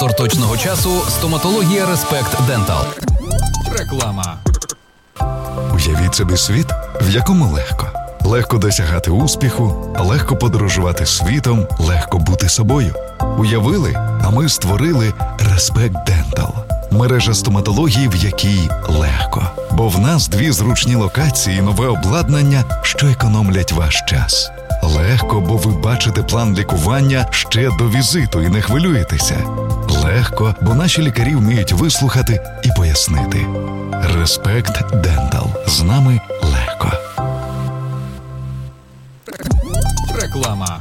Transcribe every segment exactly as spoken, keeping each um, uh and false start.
Тор точного часу стоматологія Респект Дентал. Реклама. Уявіть собі світ, в якому легко. Легко досягати успіху, легко подорожувати світом, легко бути собою. Уявили, а ми створили Респект Дентал. Мережа стоматології, в якій легко. Бо в нас дві зручні локації і нове обладнання, що економлять ваш час. Легко, бо ви бачите план лікування ще до візиту і не хвилюєтеся. Легко, бо наші лікарі вміють вислухати і пояснити. Респект Дентал. З нами легко. Реклама.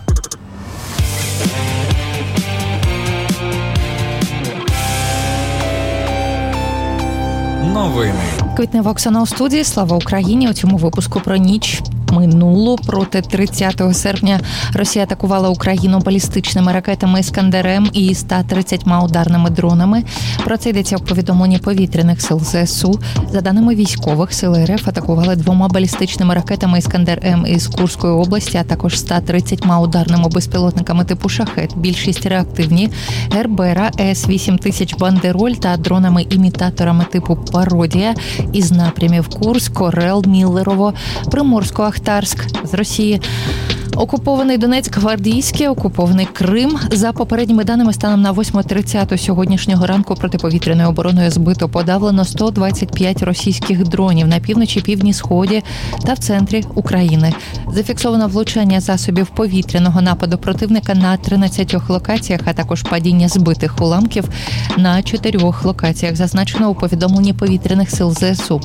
Новини. Квітнева Оксана у студії. Слава Україні! У цьому випуску про ніч минулу. Проти тридцятого серпня Росія атакувала Україну балістичними ракетами «Іскандер-М» і ста тридцятьма ударними дронами. Про це йдеться в повідомленні повітряних сил ЗСУ. За даними військових, сили РФ атакували двома балістичними ракетами «Іскандер-М» із Курської області, а також ста тридцятьма ударними безпілотниками типу «Шахет». Більшість реактивні – Гербера, С вісім тисяч «Бандероль» та дронами-імітаторами типу «Пародія» із напрямів Курськ, Орел, Міллерово, Приморсько, Ахтарськ з Росії. Окупований Донецьк, Гвардійське, окупований Крим. За попередніми даними, станом на восьма тридцята сьогоднішнього ранку протиповітряною обороною збито, подавлено сто двадцять п'ять російських дронів на півночі, півдні, сході та в центрі України. Зафіксовано влучання засобів повітряного нападу противника на тринадцятьох локаціях, а також падіння збитих уламків на чотирьох локаціях, зазначено у повідомленні повітряних сил ЗСУ.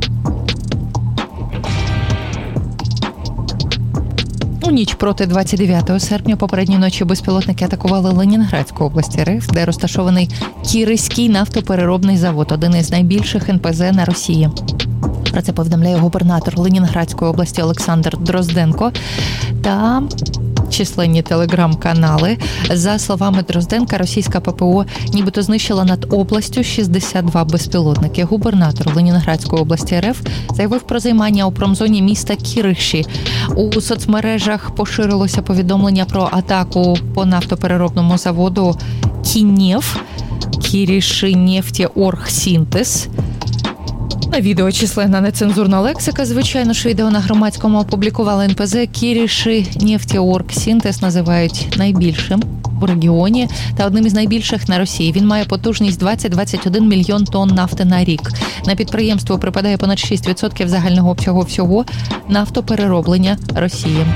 У ніч проти двадцять дев'ятого серпня попередньої ночі безпілотники атакували Ленінградську область РФ, де розташований Кіриський нафтопереробний завод, один із найбільших ен пе зет на Росії. Про це повідомляє губернатор Ленінградської області Олександр Дрозденко та численні телеграм-канали. За словами Дрозденка, російська ППО нібито знищила над областю шістдесят два безпілотники. Губернатор Ленінградської області РФ заявив про займання у промзоні міста Кіриші. У соцмережах поширилося повідомлення про атаку по нафтопереробному заводу Кінєв, Кіриші нефтеоргсінтез. На відео численна нецензурна лексика. Звичайно ж, відео на громадському опублікували ен пе зет. Кіриші нефтеоргсінтез називають найбільшим у регіоні та одним із найбільших на Росії. Він має потужність двадцять - двадцять один мільйон тонн нафти на рік. На підприємство припадає понад шість відсотків загального обсягу всього нафтоперероблення Росії.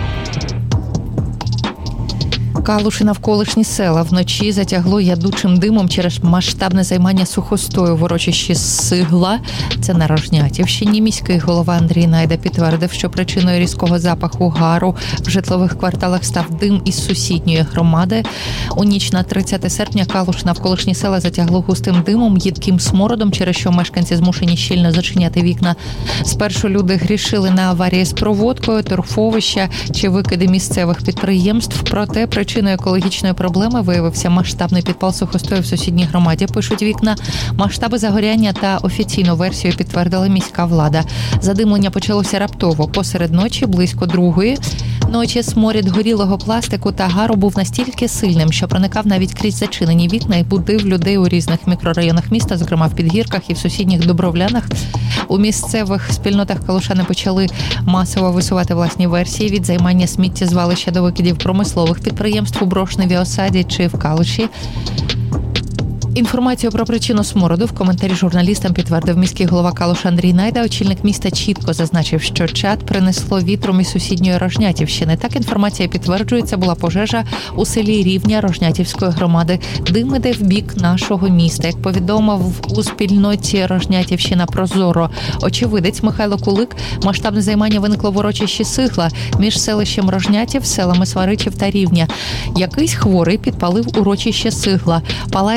Калуш і навколишні села вночі затягло ядучим димом через масштабне займання сухостою в урочищі Сигла. Це на Рожнятівщині. Міський голова Андрій Найда підтвердив, що причиною різкого запаху гару в житлових кварталах став дим із сусідньої громади. У ніч на тридцяте серпня Калуш і навколишні села затягло густим димом, їдким смородом, через що мешканці змушені щільно зачиняти вікна. Спершу люди грішили на аварії з проводкою, торфовища чи викиди місцевих підприємств. Проте причиною екологічної проблеми виявився масштабний підпал сухостою в сусідній громаді, пишуть вікна. Масштаби загоряння та офіційну версію підтвердила міська влада. Задимлення почалося раптово. Посеред ночі, близько другої ночі, сморід горілого пластику та гару був настільки сильним, що проникав навіть крізь зачинені вікна і будив людей у різних мікрорайонах міста, зокрема в Підгірках і в сусідніх Дубровлянах. У місцевих спільнотах калушани почали масово висувати власні версії від займання сміттєзвалища до викидів промислових підприємств у Брошневі, Осаді чи в Калуші. Інформацію про причину смороду в коментарі журналістам підтвердив міський голова Калуша Андрій Найда. Очільник міста чітко зазначив, що чад принесло вітром із сусідньої Рожнятівщини. Так, інформація підтверджується, була пожежа у селі Рівня Рожнятівської громади. Дим іде в бік нашого міста. Як повідомив у спільноті Рожнятівщина Прозоро очевидець Михайло Кулик, масштабне займання виникло в урочищі Сигла між селищем Рожнятів, селами Сваричів та Рівня. Якийсь хворий підпалив урочище Сигла. Палає знатно.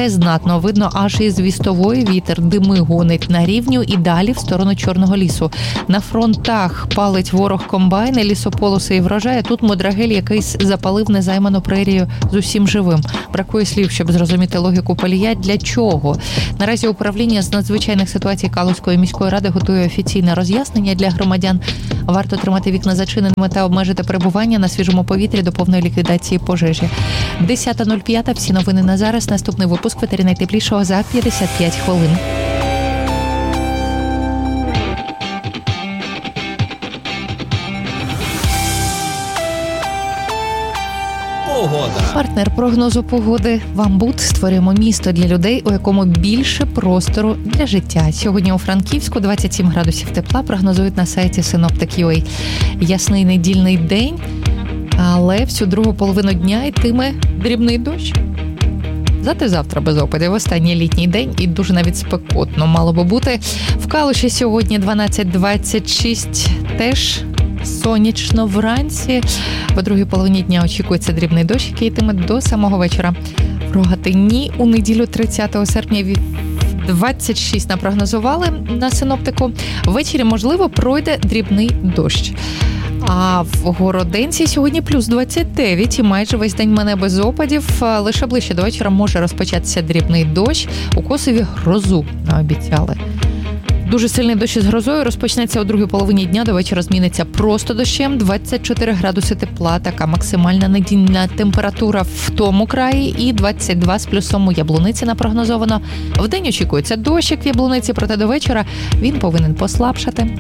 спекотно. Видно аж із Вістової вітер, дими гонить на рівню і далі в сторону Чорного лісу. На фронтах палить ворог комбайни, лісополоси і врожай. Тут Модрагель якийсь запалив незайману прерію з усім живим. Бракує слів, щоб зрозуміти логіку Палія. Для чого? Наразі управління з надзвичайних ситуацій Калузької міської ради готує офіційне роз'яснення для громадян. Варто тримати вікна зачиненими та обмежити перебування на свіжому повітрі до повної ліквідації пожежі. десята нуль п'ять. Всі новини на зараз. Наступний випуск «Ветері найтеплішого» за п'ятдесят п'ять хвилин. Погода. Партнер прогнозу погоди «Вамбут». Створюємо місто для людей, у якому більше простору для життя. Сьогодні у Франківську двадцять сім градусів тепла прогнозують на сайті синоптик крапка ю а. Ясний недільний день, але всю другу половину дня йтиме дрібний дощ. Зате завтра без опадів. Останній літній день і дуже навіть спекотно мало би бути. В Калуші сьогодні дванадцять двадцять шість, теж сонячно вранці. По другій половині дня очікується дрібний дощ, який йтиме до самого вечора. В Рогатині у неділю тридцятого серпня двадцять шість напрогнозували на синоптику. Ввечері, можливо, пройде дрібний дощ. А в Городенці сьогодні плюс двадцять дев'ять і майже весь день мене без опадів. Лише ближче до вечора може розпочатися дрібний дощ. У Косові грозу обіцяли. Дуже сильний дощ із грозою розпочнеться у другій половині дня, до вечора зміниться просто дощем. двадцять чотири градуси тепла, така максимальна недільна температура в тому краї, і двадцять два з плюсом у Яблуниці напрогнозовано. Вдень очікується дощик в Яблуниці, проте до вечора він повинен послабшати.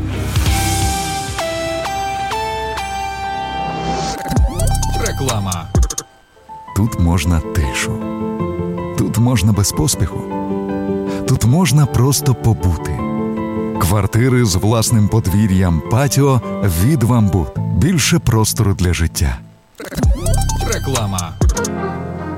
Реклама. Тут можна тишу. Тут можна без поспіху. Тут можна просто побути. Квартири з власним подвір'ям, патіо від «Вамбут». Більше простору для життя. Реклама.